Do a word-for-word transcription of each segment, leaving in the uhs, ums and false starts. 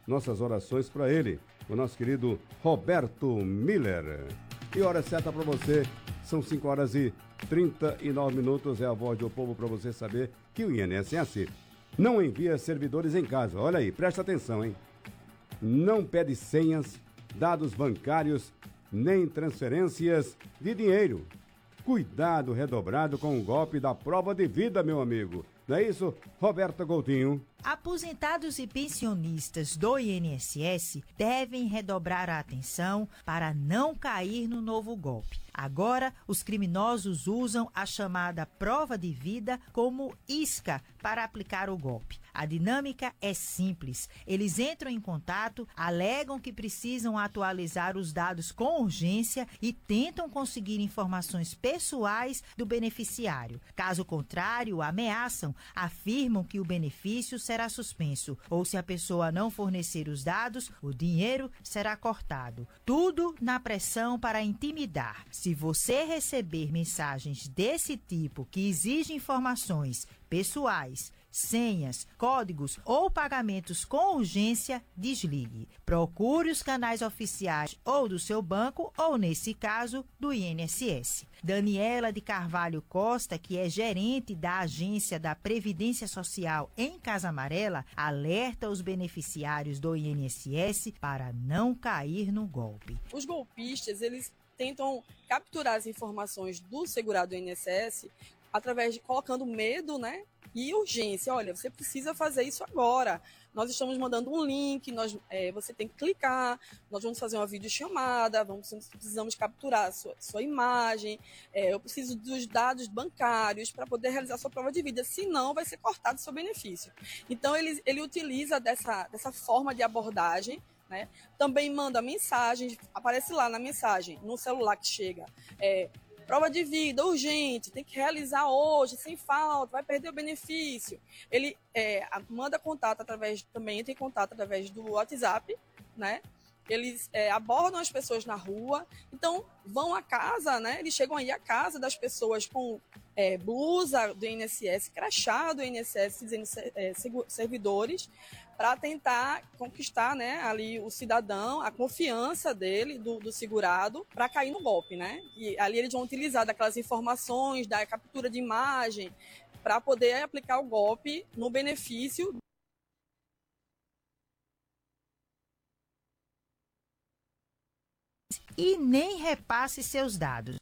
nossas orações para ele, o nosso querido Roberto Miller. E hora certa para você, são cinco horas e trinta e nove minutos, é a voz do povo para você saber que o I N S S não envia servidores em casa. Olha aí, presta atenção, hein? Não pede senhas, dados bancários, nem transferências de dinheiro. Cuidado redobrado com o golpe da prova de vida, meu amigo. Não é isso, Roberta Coutinho? Aposentados e pensionistas do I N S S devem redobrar a atenção para não cair no novo golpe. Agora, os criminosos usam a chamada prova de vida como isca para aplicar o golpe. A dinâmica é simples. Eles entram em contato, alegam que precisam atualizar os dados com urgência e tentam conseguir informações pessoais do beneficiário. Caso contrário, ameaçam, afirmam que o benefício será suspenso ou, se a pessoa não fornecer os dados, o dinheiro será cortado. Tudo na pressão para intimidar. Se você receber mensagens desse tipo que exigem informações pessoais, senhas, códigos ou pagamentos com urgência, desligue. Procure os canais oficiais ou do seu banco ou, nesse caso, do I N S S. Daniela de Carvalho Costa, que é gerente da Agência da Previdência Social em Casa Amarela, alerta os beneficiários do I N S S para não cair no golpe. Os golpistas, eles tentam capturar as informações do segurado do I N S S através de colocando medo, né? E urgência. Olha, você precisa fazer isso agora. Nós estamos mandando um link, nós, é, você tem que clicar, nós vamos fazer uma videochamada, vamos, precisamos capturar a sua, sua imagem, é, eu preciso dos dados bancários para poder realizar sua prova de vida, senão vai ser cortado o seu benefício. Então, ele, ele utiliza dessa, dessa forma de abordagem, né? Também manda mensagem, aparece lá na mensagem, no celular que chega, é, prova de vida, urgente, tem que realizar hoje, sem falta, vai perder o benefício. Ele é, manda contato através, também entra em contato através do WhatsApp, né? Eles é, abordam as pessoas na rua, então vão à casa, né? Eles chegam aí à casa das pessoas com é, blusa do I N S S, crachá do I N S S, dizendo é, servidores, para tentar conquistar, né, ali o cidadão, a confiança dele, do, do segurado, para cair no golpe, né? E ali eles vão utilizar daquelas informações, da captura de imagem, para poder aplicar o golpe no benefício. E nem repasse seus dados.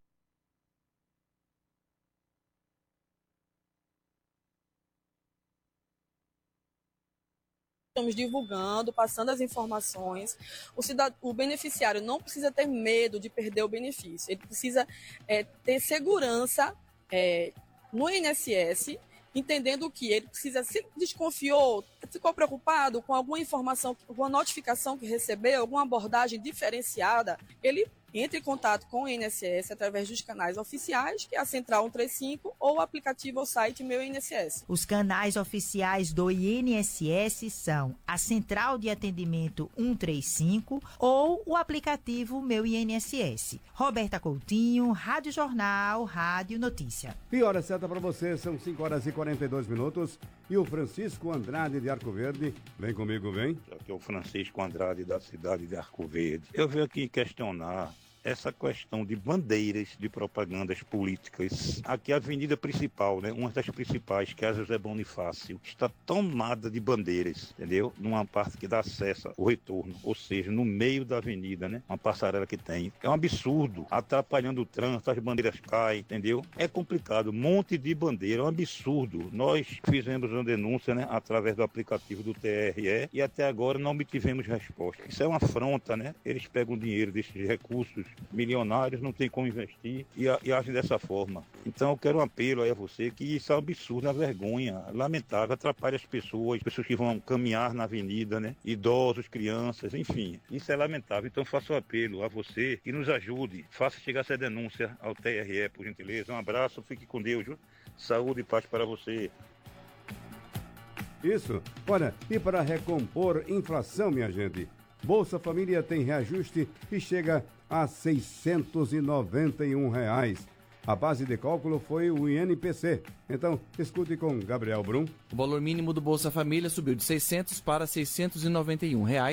Estamos divulgando, passando as informações. O, cidad... o beneficiário não precisa ter medo de perder o benefício. Ele precisa é, ter segurança é, no I N S S, entendendo que ele precisa, se desconfiou, ficou preocupado com alguma informação, com uma notificação que recebeu, alguma abordagem diferenciada, ele entre em contato com o I N S S através dos canais oficiais, que é a Central cento e trinta e cinco, ou o aplicativo ou site Meu I N S S. Os canais oficiais do I N S S são a Central de Atendimento cento e trinta e cinco ou o aplicativo Meu I N S S. Roberta Coutinho, Rádio Jornal, Rádio Notícia. E hora certa para você, são cinco horas e quarenta e dois minutos. E o Francisco Andrade de Arco Verde, vem comigo, vem. Aqui é o Francisco Andrade da cidade de Arco Verde. Eu venho aqui questionar essa questão de bandeiras de propagandas políticas. Aqui a avenida principal, né, uma das principais, que é a José Bonifácio, está tomada de bandeiras, entendeu? Numa parte que dá acesso ao retorno, ou seja, no meio da avenida, né, uma passarela que tem. É um absurdo, atrapalhando o trânsito, as bandeiras caem, entendeu? É complicado, um monte de bandeira, é um absurdo. Nós fizemos uma denúncia, né, através do aplicativo do T R E e até agora não obtivemos resposta. Isso é uma afronta, né? Eles pegam dinheiro desses recursos milionários, não tem como investir e, e agem dessa forma. Então eu quero um apelo aí a você, que isso é um absurdo, é uma vergonha, lamentável, atrapalha as pessoas, pessoas que vão caminhar na avenida, né? Idosos, crianças, enfim, isso é lamentável. Então faço um apelo a você que nos ajude, faça chegar essa denúncia ao T R E, por gentileza. Um abraço, fique com Deus, viu? Saúde e paz para você. Isso, olha, e para recompor inflação, minha gente, Bolsa Família tem reajuste e chega a seiscentos e noventa e um reais. A base de cálculo foi o I N P C. Então, escute com Gabriel Brum. O valor mínimo do Bolsa Família subiu de seiscentos para seiscentos e noventa e um reais.